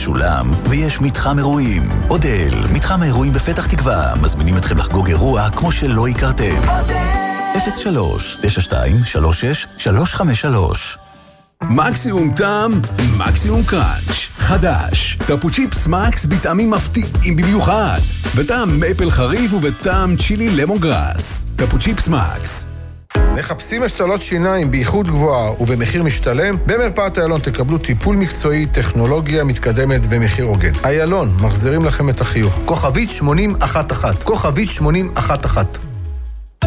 משולם, ויש מתחם אירועים. אודל, מתחם האירועים בפתח תקווה, מזמינים אתכם לחגוג אירוע כמו שלא הכרתם. 03-92-36-353. מקסימום טעם, מקסימום קראנץ'. חדש, טפו צ'יפס מקס בטעמים מפתיעים במיוחד. בטעם מייפל חריף ובטעם צ'ילי למונגרס. טפו צ'יפס מקס. מחפשים השתלות שיניים באיכות גבוהה ובמחיר משתלם? במרפאת איילון תקבלו טיפול מקצועי, טכנולוגיה מתקדמת ומחיר הוגן. איילון, מחזירים לכם את החיוך. כוכבית 8011. כוכבית 8011.